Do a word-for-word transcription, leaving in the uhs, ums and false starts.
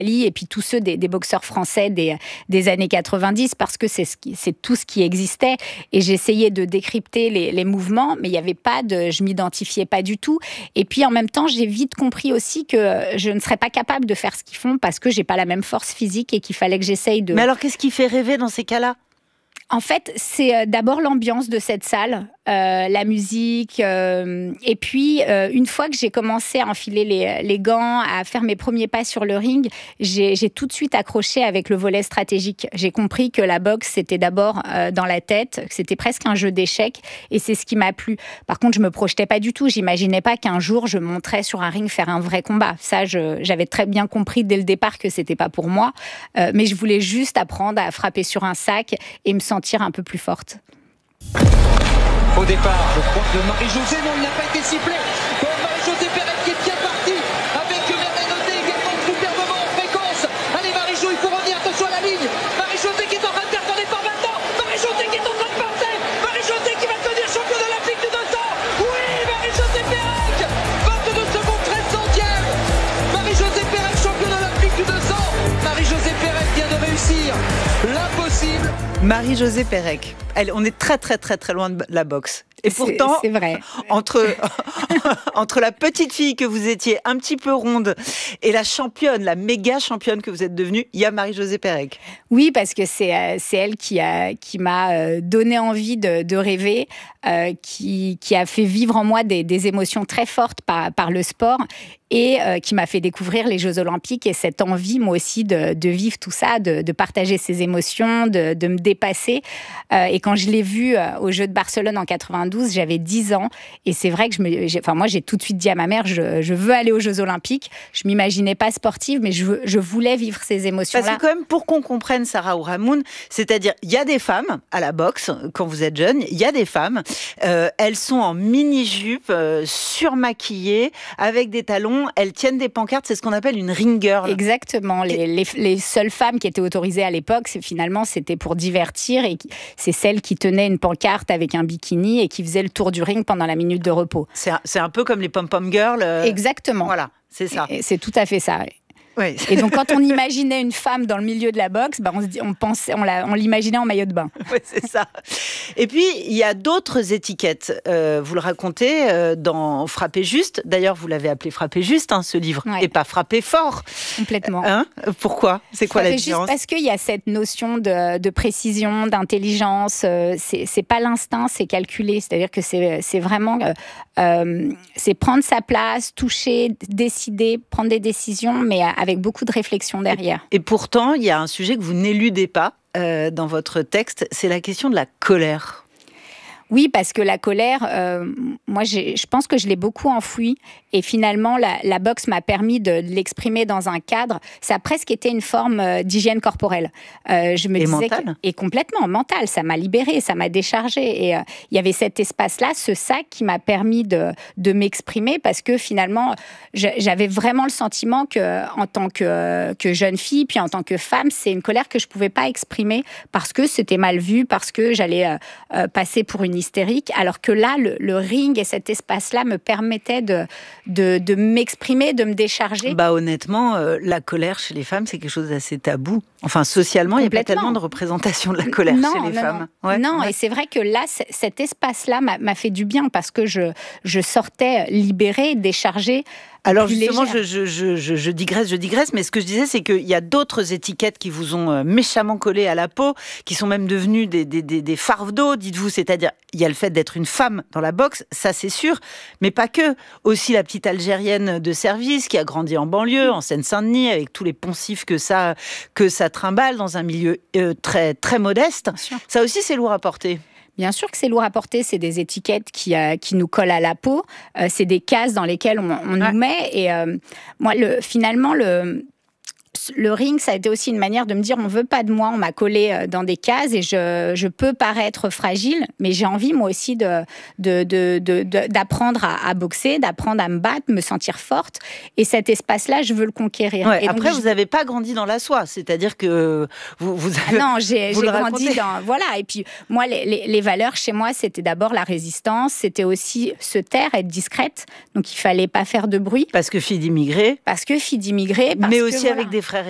et puis tous ceux des, des boxeurs français des, des années quatre-vingt-dix, parce que c'est, ce qui, c'est tout ce qui existait. Et j'essayais de décrypter les, les mouvements, mais il n'y avait pas de... Je m'identifiais pas du tout. Et puis, en même temps, j'ai vite compris aussi que je ne serais pas capable de faire ce qu'ils font parce que j'ai pas la même force physique et qu'il fallait que j'essaye de... Mais alors, qu'est-ce qui fait rêver dans ces cas-là ? En fait, c'est d'abord l'ambiance de cette salle, euh, la musique. Euh, et puis, euh, une fois que j'ai commencé à enfiler les, les gants, à faire mes premiers pas sur le ring, j'ai, j'ai tout de suite accroché avec le volet stratégique. J'ai compris que la boxe, c'était d'abord euh, dans la tête, que c'était presque un jeu d'échecs. Et c'est ce qui m'a plu. Par contre, je me projetais pas du tout. J'imaginais pas qu'un jour, je monterais sur un ring faire un vrai combat. Ça, je, j'avais très bien compris dès le départ que c'était pas pour moi. Euh, mais je voulais juste apprendre à frapper sur un sac et me sentir un peu plus forte. Au départ, je crois que Marie-Josée, non, il n'a pas été sifflé. Bon, Marie-Josée Pérez qui est bien partie, avec Merlenoté également superbement en fréquence. Allez Marie-Jo, il faut revenir, attention à la ligne. Marie-Josée qui est en train de faire son départ maintenant. Marie-Josée qui est en train de passer. Marie-Josée qui va devenir championne olympique du deux cents. Oui, Marie-Josée Pérez, vingt-deux secondes treize centièmes. Marie-Josée Pérez, championne olympique du deux cents. Marie-Josée Pérez vient de réussir l'impossible. Marie-Josée Pérec. Elle, on est très très très très loin de la boxe. Et pourtant, c'est, c'est vrai. entre, entre la petite fille que vous étiez, un petit peu ronde, et la championne, la méga championne que vous êtes devenue, il y a Marie-Josée Pérec. Oui, parce que c'est, c'est elle qui, a, qui m'a donné envie de, de rêver, euh, qui, qui a fait vivre en moi des, des émotions très fortes par, par le sport et euh, qui m'a fait découvrir les Jeux Olympiques et cette envie, moi aussi, de, de vivre tout ça, de, de partager ces émotions, de, de me dépasser. Euh, et quand je l'ai vue euh, aux Jeux de Barcelone en quatre-vingt-douze, j'avais dix ans. Et c'est vrai que je me, j'ai, enfin, moi, j'ai tout de suite dit à ma mère, je, je veux aller aux Jeux Olympiques. Je ne m'imaginais pas sportive, mais je, je voulais vivre ces émotions-là. Parce que quand même, pour qu'on comprenne Sarah Ourahmoune, c'est-à-dire, il y a des femmes à la boxe, quand vous êtes jeune, il y a des femmes, euh, elles sont en mini-jupe, euh, surmaquillées, avec des talons, elles tiennent des pancartes, c'est ce qu'on appelle une ring girl. Exactement. Les, les, les seules femmes qui étaient autorisées à l'époque, c'est, finalement, c'était pour divertir et c'est celles qui tenaient une pancarte avec un bikini et qui faisaient le tour du ring pendant la minute de repos. C'est un, c'est un peu comme les pom-pom girls. Euh... Exactement. Voilà, c'est ça. Et, c'est tout à fait ça. Oui. Et donc, quand on imaginait une femme dans le milieu de la boxe, bah on, se dit, on, pensait, on, la, on l'imaginait en maillot de bain. Oui, c'est ça. Et puis, il y a d'autres étiquettes. Euh, vous le racontez euh, dans Frapper juste. D'ailleurs, vous l'avez appelé Frapper juste, hein, ce livre, ouais. Et pas Frapper fort. Complètement. Hein Pourquoi ? C'est quoi Frapper la différence ? Juste parce qu'il y a cette notion de, de précision, d'intelligence. Euh, c'est, c'est pas l'instinct, c'est calculé. C'est-à-dire que c'est, c'est vraiment... Euh, euh, c'est prendre sa place, toucher, décider, prendre des décisions, mais avec beaucoup de réflexion derrière. Et, et pourtant, il y a un sujet que vous n'éludez pas euh, dans votre texte, c'est la question de la colère. Oui, parce que la colère, euh, moi, j'ai, je pense que je l'ai beaucoup enfouie. Et finalement, la, la boxe m'a permis de, de l'exprimer dans un cadre. Ça a presque été une forme euh, d'hygiène corporelle. Euh, je me et disais mental. Que, et complètement mental. Ça m'a libérée, ça m'a déchargée. Et il euh, y avait cet espace-là, ce sac qui m'a permis de, de m'exprimer parce que finalement, je, j'avais vraiment le sentiment que, en tant que, que jeune fille, puis en tant que femme, c'est une colère que je pouvais pas exprimer parce que c'était mal vu, parce que j'allais euh, euh, passer pour une hystérique, alors que là, le, le ring et cet espace-là me permettaient de, de, de m'exprimer, de me décharger. Bah honnêtement, euh, la colère chez les femmes, c'est quelque chose d'assez tabou. Enfin, socialement, il n'y a pas tellement de représentation de la colère non, chez les non, femmes. Non, ouais, non ouais. Et c'est vrai que là, c- cet espace-là m'a, m'a fait du bien parce que je, je sortais libérée, déchargée. Alors justement, je, je, je, je digresse, je digresse, mais ce que je disais, c'est qu'il y a d'autres étiquettes qui vous ont méchamment collé à la peau, qui sont même devenues des, des, des, des fardeaux, dites-vous, c'est-à-dire, il y a le fait d'être une femme dans la boxe, ça c'est sûr, mais pas que. Aussi la petite Algérienne de service qui a grandi en banlieue, en Seine-Saint-Denis, avec tous les poncifs que ça, que ça trimballe dans un milieu euh, très, très modeste. Ça aussi, c'est lourd à porter. Bien sûr que c'est lourd à porter, c'est des étiquettes qui, euh, qui nous collent à la peau, euh, c'est des cases dans lesquelles on, on ouais. nous met. Et euh, moi, le, finalement, le, le ring, ça a été aussi une manière de me dire on ne veut pas de moi, on m'a collé dans des cases et je, je peux paraître fragile, mais j'ai envie moi aussi de, de, de, de, de, d'apprendre à, à boxer, d'apprendre à me battre, me sentir forte. Et cet espace-là, je veux le conquérir. Ouais, et après, donc, vous n'avez je... pas grandi dans la soie, c'est-à-dire que vous, vous avez... Ah non, j'ai, vous j'ai grandi dans... Voilà, et puis moi, les, les, les valeurs chez moi, c'était d'abord la résistance, c'était aussi se taire, être discrète, donc il ne fallait pas faire de bruit. Parce que fille d'immigrés. Parce que fille d'immigrés. Mais aussi que, voilà. avec des frères